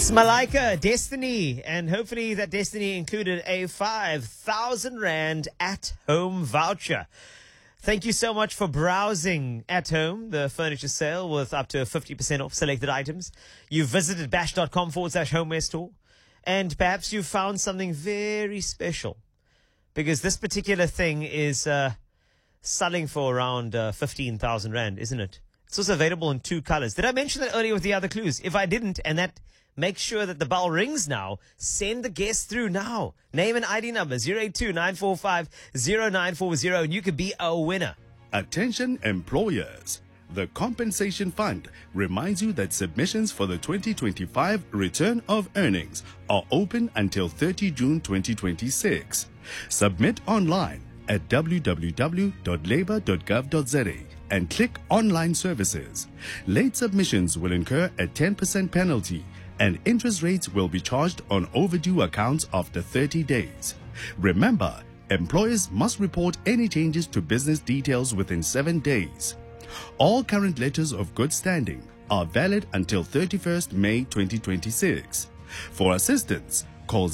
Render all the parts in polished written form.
It's Malika, Destiny, and hopefully that Destiny included a 5,000 Rand at-home voucher. Thank you so much for browsing At Home, the furniture sale with up to 50% off selected items. You visited bash.com/homeware store, and perhaps you found something very special, because this particular thing is selling for around 15,000 Rand, isn't it? It's also available in 2 colors. Did I mention that earlier with the other clues? If I didn't, and that, make sure that the bell rings now. Send the guest through now. Name and ID number 082-945-0940, and you could be a winner. Attention employers. The Compensation Fund reminds you that submissions for the 2025 Return of Earnings are open until 30 June 2026. Submit online at www.labor.gov.za and click Online Services. Late submissions will incur a 10% penalty, and interest rates will be charged on overdue accounts after 30 days. Remember, employers must report any changes to business details within 7 days. All current letters of good standing are valid until 31st May 2026. For assistance, call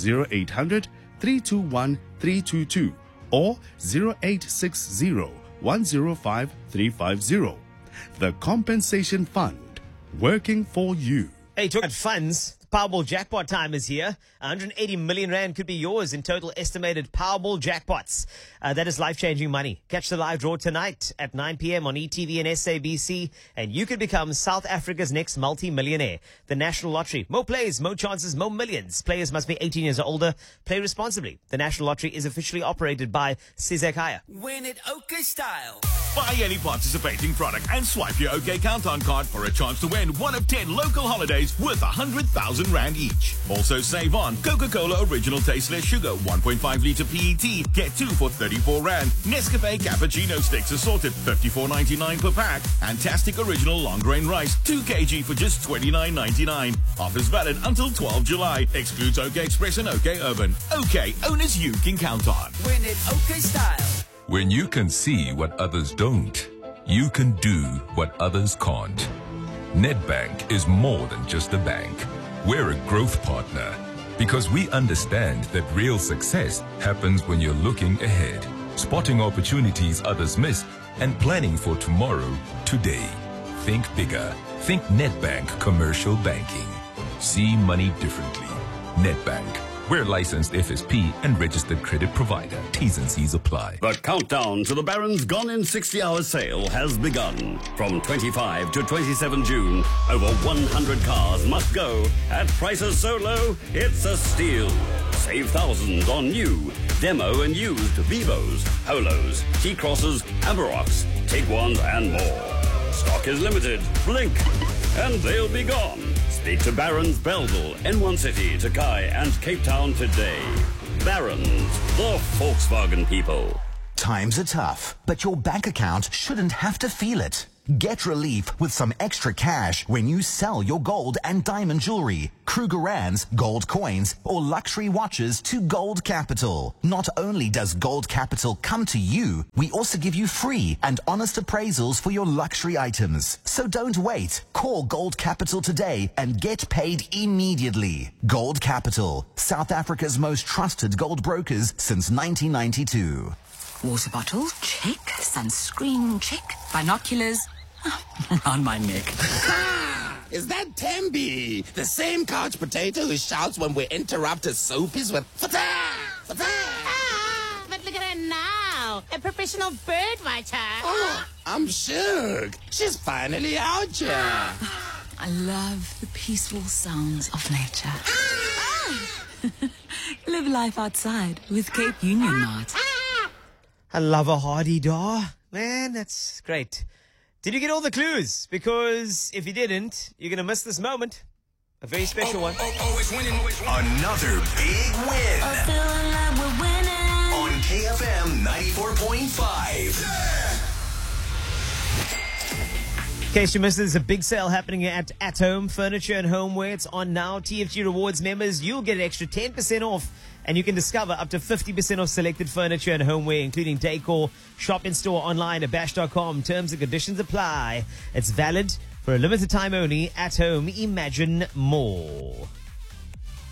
0800-321-322 or 0860-105-350. The Compensation Fund, working for you. Hey, talking about funds, Powerball jackpot time is here. 180 million Rand could be yours in total estimated Powerball jackpots. That is life-changing money. Catch the live draw tonight at 9 p.m. on ETV and SABC, and you could become South Africa's next multi-millionaire. The National Lottery. More plays, more chances, more millions. Players must be 18 years or older. Play responsibly. The National Lottery is officially operated by Sizekaya. Win it OK style. Buy any participating product and swipe your OK Countdown card for a chance to win one of 10 local holidays worth 100,000 Rand each. Also save on Coca-Cola Original Tasteless Sugar 1.5 litre PET. Get 2 for 34 Rand. Nescafe Cappuccino Sticks assorted 54.99 per pack. And Tastic Original Long Grain Rice 2 kg for just 29.99. Offers valid until 12 July. Excludes OK Express and OK Urban. OK, owners you can count on. Win it OK style. When you can see what others don't, you can do what others can't. Nedbank is more than just a bank. We're a growth partner because we understand that real success happens when you're looking ahead, spotting opportunities others miss, and planning for tomorrow, today. Think bigger. Think Nedbank Commercial Banking. See money differently. Nedbank. We're licensed FSP and registered credit provider. T's and C's apply. The countdown to the Barron's Gone in 60-hour sale has begun. From 25 to 27 June, over 100 cars must go at prices so low, it's a steal. Save thousands on new, demo and used Vivos, Polos, T-Crosses, Amarocks, Tiguans and more. Stock is limited. Blink and they'll be gone. Speak to Barron's Belleville, N1 City, Takai and Cape Town today. Barron's, the Volkswagen people. Times are tough, but your bank account shouldn't have to feel it. Get relief with some extra cash when you sell your gold and diamond jewelry, Krugerrands, gold coins, or luxury watches to Gold Capital. Not only does Gold Capital come to you, we also give you free and honest appraisals for your luxury items. So don't wait. Call Gold Capital today and get paid immediately. Gold Capital, South Africa's most trusted gold brokers since 1992. Water bottle, check. Sunscreen, check. Binoculars, around my neck. Is that Tembi? The same couch potato who shouts when we interrupt his soapies with Fata! Fata! Ah, but look at her now. A professional bird watcher. Oh, I'm shook. She's finally out here. I love the peaceful sounds of nature. Live life outside with Cape Union Mart. I love a hardy daw. Man, that's great. Did you get all the clues? Because if you didn't, you're going to miss this moment. A very special one. Another big win. I feel like we're winning. On KFM 94.5. In case you missed it, there's a big sale happening at Home Furniture and Homeware. It's on now. TFG Rewards members, you'll get an extra 10% off, and you can discover up to 50% off selected furniture and homeware, including decor. Shop in store online at bash.com. Terms and conditions apply. It's valid for a limited time only. At Home, imagine more.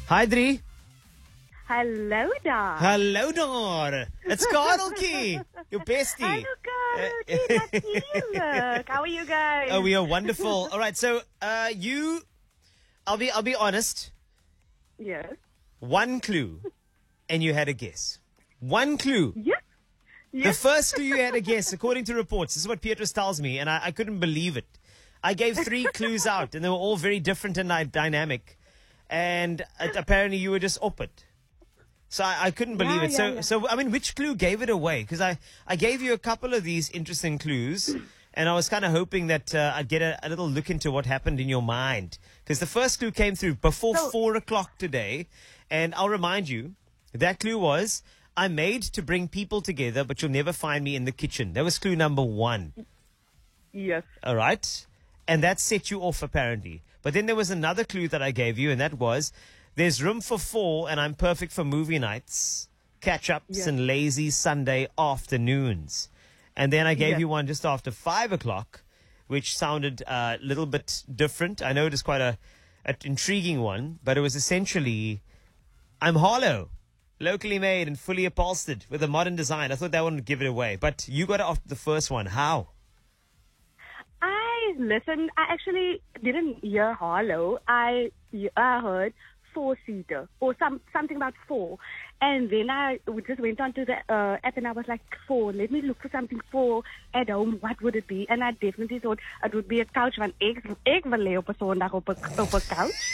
Hi, Drie. Hallo daar. Hallo daar. It's Kareltjie, your bestie. Hallo Kareltjie, natuurlijk. How are you guys? Oh, we are wonderful. All right, so I'll be honest. Yes. One clue, and you had a guess. One clue. Yes. The first clue you had a guess, according to reports. This is what Petrus tells me, and I couldn't believe it. I gave 3 clues out, and they were all very different and dynamic. And apparently you were just up it. So I couldn't believe it. So I mean, which clue gave it away? Because I gave you a couple of these interesting clues, and I was kind of hoping that I'd get a little look into what happened in your mind. Because the first clue came through before 4 o'clock today, and I'll remind you, that clue was, I'm made to bring people together, but you'll never find me in the kitchen. That was clue number 1. Yes. All right? And that set you off, apparently. But then there was another clue that I gave you, and that was, there's room for 4, and I'm perfect for movie nights, catch-ups, and lazy Sunday afternoons. And then I gave you one just after 5 o'clock, which sounded a little bit different. I know it is quite an intriguing one, but it was essentially, I'm hollow, locally made and fully upholstered with a modern design. I thought that one would give it away. But you got it off the first one. How? Listen, I actually didn't hear hollow. I heard 4-seater or something about 4. And then I just went onto the app and I was like, 4. Let me look for something 4 at home. What would it be? And I definitely thought it would be a couch. Want ek wil lê op 'n Sondag op 'n couch.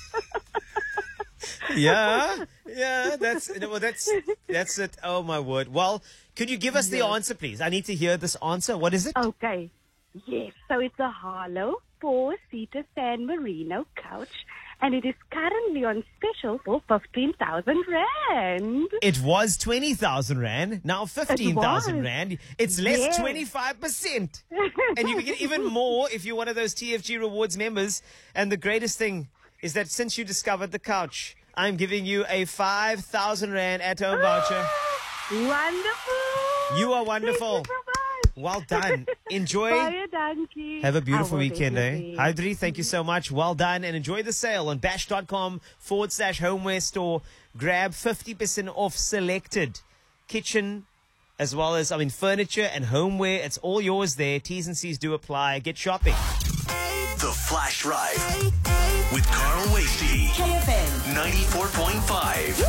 Yeah, that's it. Oh my word. Well, could you give us the answer, please? I need to hear this answer. What is it? Okay. Yes. So it's a Harlow 4-seater San Marino couch, and it is currently on special for 15,000 rand. It was 20,000 rand. Now 15,000 rand. It's less 25%. And you can get even more if you're one of those TFG Rewards members. And the greatest thing is that since you discovered the couch, I'm giving you a 5,000 rand at-home voucher. Wonderful. You are wonderful. Thank you so much. Well done. Enjoy. Baie dankie. Have a beautiful weekend, eh? definitely. Hi, Drie. Thank you so much. Well done. And enjoy the sale on bash.com/homeware store. Grab 50% off selected kitchen as well as, furniture and homeware. It's all yours there. T's and C's do apply. Get shopping. The Flash Drive with Carl Wastie. KFM 94.5.